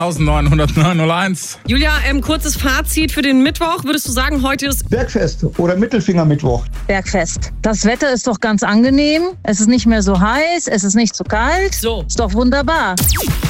1901. Julia, kurzes Fazit für den Mittwoch. Würdest du sagen, heute ist Bergfest oder Mittelfingermittwoch? Bergfest. Das Wetter ist doch ganz angenehm. Es ist nicht mehr so heiß, es ist nicht so kalt. So. Ist doch wunderbar.